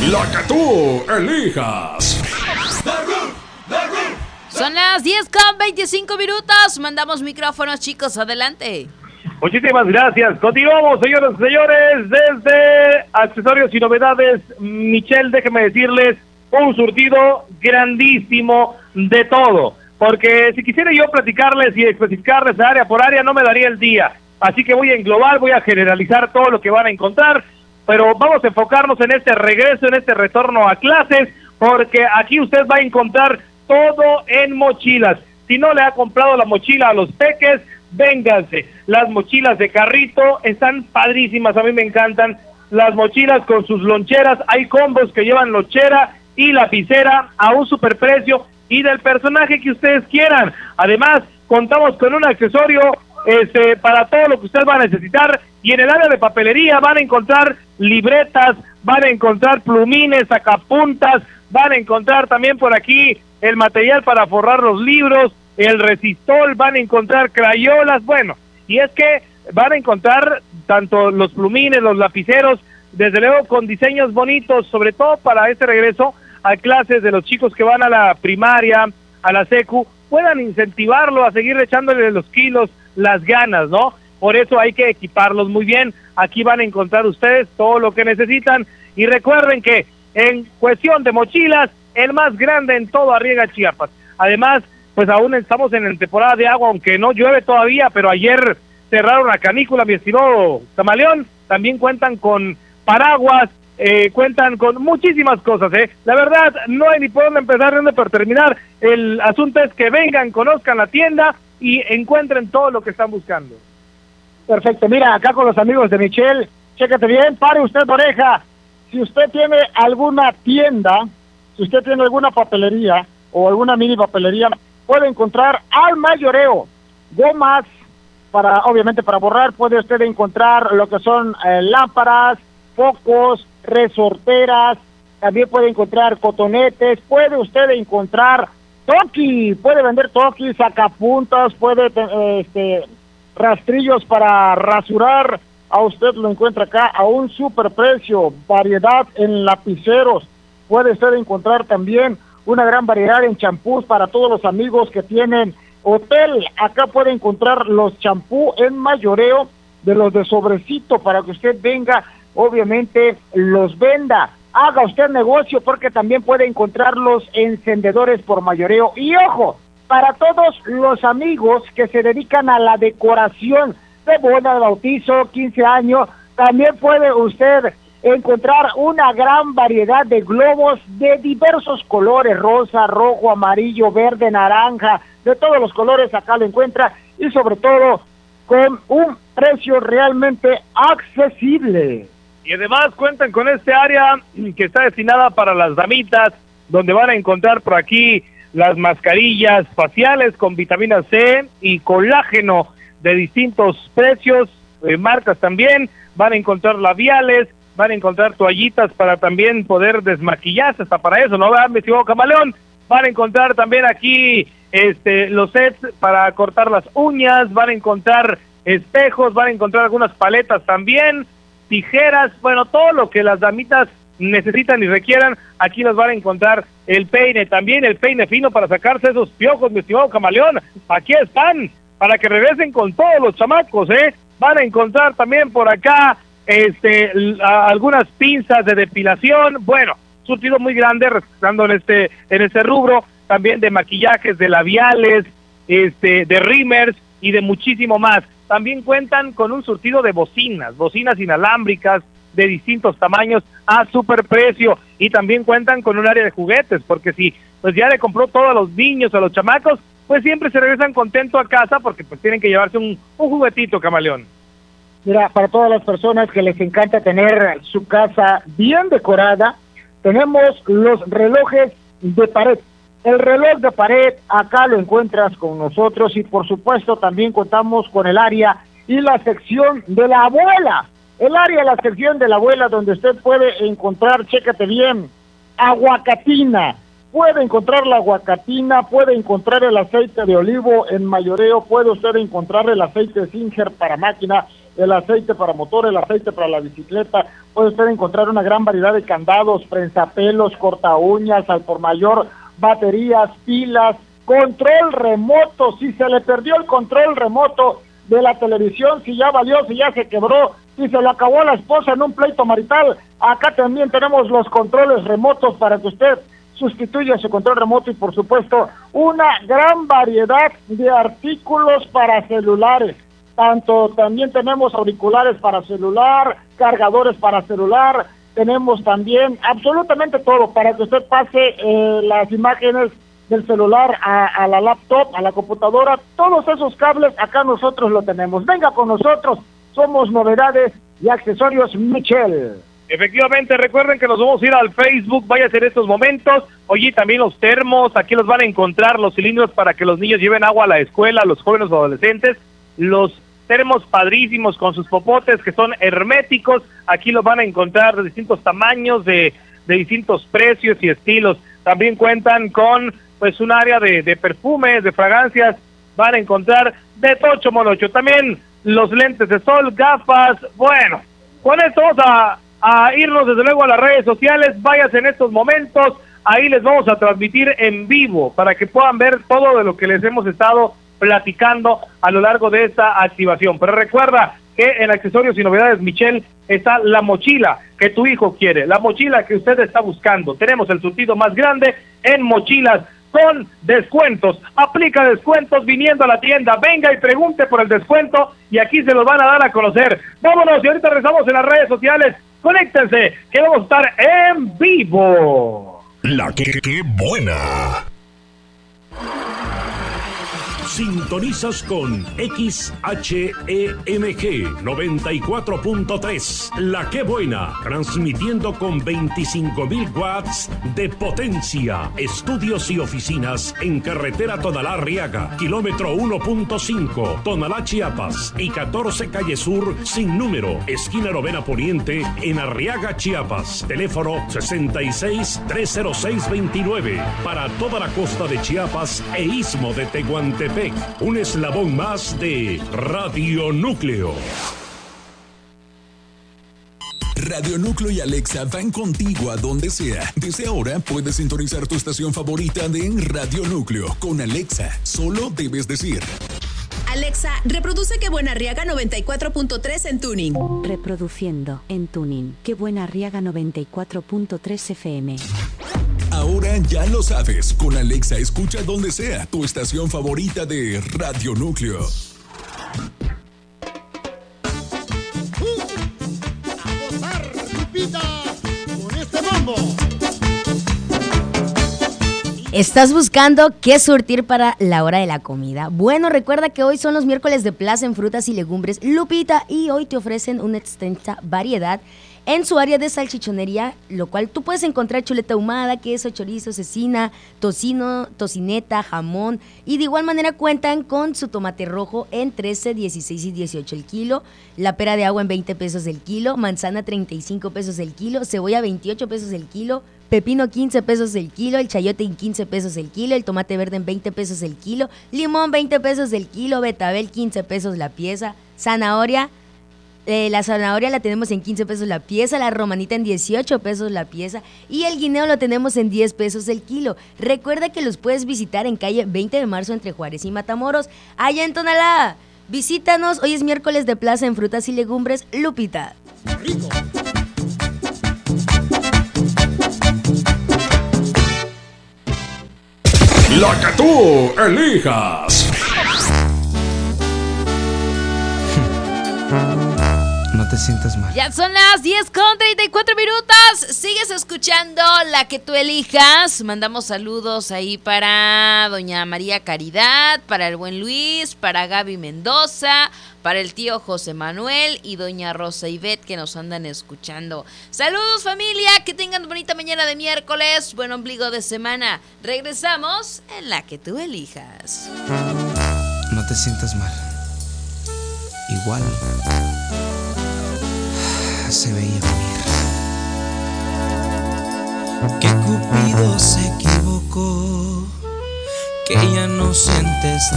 La que tú elijas. Son las 10:25. Mandamos micrófonos, chicos, adelante. Muchísimas gracias. Continuamos, señoras y señores, desde Accesorios y Novedades Michel, déjenme decirles, un surtido grandísimo de todo, porque si quisiera yo platicarles y especificarles área por área no me daría el día, así que voy a englobar, voy a generalizar todo lo que van a encontrar, pero vamos a enfocarnos en este regreso, en este retorno a clases, porque aquí usted va a encontrar todo en mochilas. Si no le ha comprado la mochila a los peques, vénganse. Las mochilas de carrito están padrísimas, a mí me encantan. Las mochilas con sus loncheras, hay combos que llevan lonchera y lapicera a un superprecio y del personaje que ustedes quieran. Además, contamos con un accesorio para todo lo que usted va a necesitar, y en el área de papelería van a encontrar libretas, van a encontrar plumines, sacapuntas, van a encontrar también por aquí el material para forrar los libros, el resistol, van a encontrar crayolas, bueno, y es que van a encontrar tanto los plumines, los lapiceros, desde luego con diseños bonitos, sobre todo para este regreso a clases de los chicos que van a la primaria, a la secu, puedan incentivarlo a seguir echándole los kilos, las ganas, ¿no? Por eso hay que equiparlos muy bien. Aquí van a encontrar ustedes todo lo que necesitan, y recuerden que en cuestión de mochilas, el más grande en todo Arriaga, Chiapas. Además, pues aún estamos en temporada de agua, aunque no llueve todavía, pero ayer cerraron la canícula, mi estimado Camaleón. También cuentan con paraguas, cuentan con muchísimas cosas, La verdad, no hay ni por dónde empezar ni dónde por terminar. El asunto es que vengan, conozcan la tienda y encuentren todo lo que están buscando. Perfecto, mira, acá con los amigos de Michel, chécate bien, pare usted oreja. Si usted tiene alguna tienda, si usted tiene alguna papelería o alguna mini papelería, puede encontrar al mayoreo gomas para, obviamente para borrar. Puede usted encontrar lo que son lámparas, focos, resorteras, también puede encontrar cotonetes, puede usted encontrar toki, puede vender toki, sacapuntas, puede rastrillos para rasurar. A usted lo encuentra acá a un superprecio, variedad en lapiceros, puede usted encontrar también una gran variedad en champús para todos los amigos que tienen hotel. Acá puede encontrar los champú en mayoreo, de los de sobrecito, para que usted venga, obviamente los venda. Haga usted negocio, porque también puede encontrar los encendedores por mayoreo. Y ojo, para todos los amigos que se dedican a la decoración de boda, de bautizo, 15 años, también puede usted encontrar una gran variedad de globos de diversos colores, rosa, rojo, amarillo, verde, naranja, de todos los colores acá lo encuentra, y sobre todo con un precio realmente accesible. Y además cuentan con este área que está destinada para las damitas, donde van a encontrar por aquí las mascarillas faciales con vitamina C y colágeno de distintos precios, marcas también. Van a encontrar labiales, van a encontrar toallitas para también poder desmaquillarse, hasta para eso, ¿no? Mi estimado Camaleón. Van a encontrar también aquí los sets para cortar las uñas, van a encontrar espejos, van a encontrar algunas paletas también, tijeras, bueno, todo lo que las damitas necesitan y requieran, aquí los van a encontrar. El peine también, el peine fino para sacarse esos piojos, mi estimado Camaleón. Aquí están, para que regresen con todos los chamacos, Van a encontrar también por acá algunas pinzas de depilación, bueno, surtido muy grande, respetando en este rubro, también de maquillajes, de labiales, de rímers y de muchísimo más. También cuentan con un surtido de bocinas inalámbricas de distintos tamaños a superprecio, y también cuentan con un área de juguetes, porque si pues ya le compró todo a los niños, a los chamacos, pues siempre se regresan contentos a casa, porque pues tienen que llevarse un juguetito, Camaleón. Mira, para todas las personas que les encanta tener su casa bien decorada, tenemos los relojes de pared. El reloj de pared acá lo encuentras con nosotros, y por supuesto también contamos con el área y la sección de la abuela. El área, la sección de la abuela, donde usted puede encontrar, chécate bien, aguacatina. Puede encontrar la aguacatina, puede encontrar el aceite de olivo en mayoreo, puede usted encontrar el aceite Singer para máquina, el aceite para motor, el aceite para la bicicleta. Puede usted encontrar una gran variedad de candados, prensapelos, corta uñas, al por mayor, baterías, pilas, control remoto. Si se le perdió el control remoto de la televisión, si ya valió, si ya se quebró, si se lo acabó la esposa en un pleito marital, acá también tenemos los controles remotos para que usted sustituya su control remoto y, por supuesto, una gran variedad de artículos para celulares. También tenemos auriculares para celular, cargadores para celular, tenemos también absolutamente todo para que usted pase las imágenes del celular a la laptop, a la computadora. Todos esos cables acá nosotros lo tenemos. Venga con nosotros, somos Novedades y Accesorios Michel. Efectivamente, recuerden que nos vamos a ir al Facebook, vaya a ser estos momentos. Oye, también los termos, aquí los van a encontrar, los cilindros para que los niños lleven agua a la escuela, los jóvenes o adolescentes, los termos padrísimos con sus popotes que son herméticos, aquí los van a encontrar de distintos tamaños, de distintos precios y estilos. También cuentan con pues un área de perfumes, de fragancias, van a encontrar de tocho morocho. También los lentes de sol, gafas. Bueno, con esto vamos a irnos desde luego a las redes sociales. Váyanse en estos momentos, ahí les vamos a transmitir en vivo para que puedan ver todo de lo que les hemos estado platicando a lo largo de esta activación. Pero recuerda que en Accesorios y Novedades Michel está la mochila que tu hijo quiere, la mochila que usted está buscando. Tenemos el surtido más grande en mochilas con descuentos. Aplica descuentos viniendo a la tienda. Venga y pregunte por el descuento y aquí se los van a dar a conocer. Vámonos y ahorita regresamos en las redes sociales. Conéctense, que vamos a estar en vivo. La que buena. Sintonizas con XHEMG 94.3, La Que Buena, transmitiendo con 25,000 watts de potencia. Estudios y oficinas en carretera Tonalá-Arriaga, kilómetro 1.5, Tonalá, Chiapas, y 14 Calle Sur, sin número, esquina Novena Poniente, en Arriaga, Chiapas. Teléfono 66-306-29, para toda la costa de Chiapas e istmo de Tehuantepec. Un eslabón más de Radio Núcleo. Radio Núcleo y Alexa van contigo a donde sea. Desde ahora puedes sintonizar tu estación favorita de Radio Núcleo. Con Alexa, solo debes decir: Alexa, reproduce Que Buena Arriaga 94.3 en tuning. Reproduciendo en tuning Que Buena Arriaga 94.3 FM. Ahora ya lo sabes, con Alexa escucha donde sea tu estación favorita de Radio Núcleo. ¡A gozar, Lupita, con este bombo! ¿Estás buscando qué surtir para la hora de la comida? Bueno, recuerda que hoy son los miércoles de plaza en frutas y legumbres Lupita y hoy te ofrecen una extensa variedad en su área de salchichonería, lo cual tú puedes encontrar chuleta ahumada, queso, chorizo, cecina, tocino, tocineta, jamón, y de igual manera cuentan con su tomate rojo en 13, 16 y 18 el kilo, la pera de agua en 20 pesos el kilo, manzana 35 pesos el kilo, cebolla 28 pesos el kilo, pepino 15 pesos el kilo, el chayote en 15 pesos el kilo, el tomate verde en 20 pesos el kilo, limón 20 pesos el kilo, betabel 15 pesos la pieza, zanahoria, la zanahoria la tenemos en 15 pesos la pieza, la romanita en 18 pesos la pieza y el guineo lo tenemos en 10 pesos el kilo. Recuerda que los puedes visitar en calle 20 de marzo entre Juárez y Matamoros, allá en Tonalá. Visítanos, hoy es miércoles de plaza en frutas y legumbres Lupita. ¡Rico! La que tú elijas. No te sientas mal. Ya son las 10:34. Sigues escuchando La Que Tú Elijas. Mandamos saludos ahí para doña María Caridad, para el buen Luis, para Gaby Mendoza, para el tío José Manuel y doña Rosa Ivette que nos andan escuchando. Saludos, familia, que tengan bonita mañana de miércoles, buen ombligo de semana. Regresamos en La Que Tú Elijas. No te sientas mal. Igual se veía venir. Que Cupido se equivocó, que ya no sientes